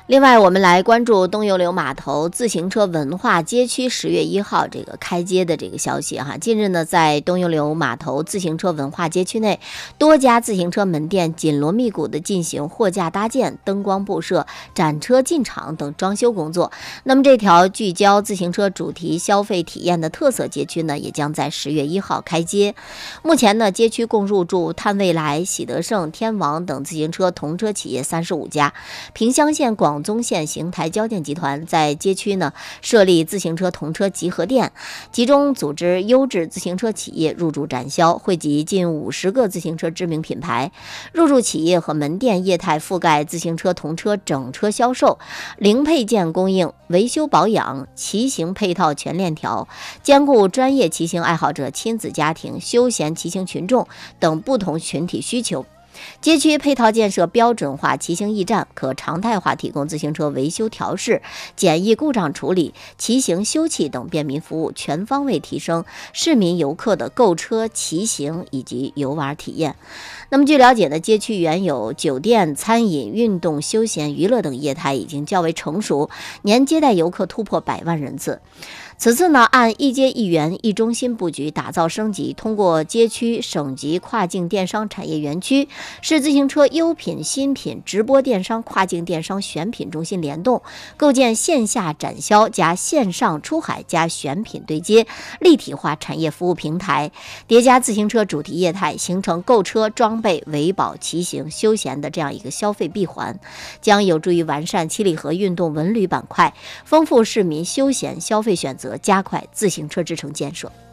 另外，我们来关注东邮流码头自行车文化街区10月1号这个开街的这个消息哈。近日呢，在东邮流码头自行车文化街区内，多家自行车门店紧锣密鼓地进行货架搭建、灯光布设、展车进场等装修工作。那么，这条聚焦自行车主题消费体验的特色街区呢，也将在10月1号开街。目前呢，街区共入驻探未来、喜德盛、天王等自行车同车企业35家。萍乡县、广宗县邢台交建集团在街区呢设立自行车同车集合店，集中组织优质自行车企业入驻展销，汇集近50个自行车知名品牌。入驻企业和门店业态覆盖自行车同车整车销售、零配件供应、维修保养、骑行配套全链条，兼顾专业骑行爱好者、亲子家庭、休闲骑行群众等不同群体需求。街区配套建设标准化骑行驿站，可常态化提供自行车维修调试、简易故障处理、骑行修葺等便民服务，全方位提升市民游客的购车、骑行以及游玩体验。那么据了解呢，街区原有酒店、餐饮、运动、休闲、娱乐等业态已经较为成熟，年接待游客突破100万人次。此次呢，按一街一园一中心布局打造升级，通过街区省级跨境电商产业园区、市自行车优品新品直播电商跨境电商选品中心联动，构建线下展销加线上出海加选品对接立体化产业服务平台，叠加自行车主题业态，形成购车、装备、维保、骑行、休闲的这样一个消费闭环，将有助于完善七里河运动文旅板块，丰富市民休闲消费选择，加快自行车之城建设。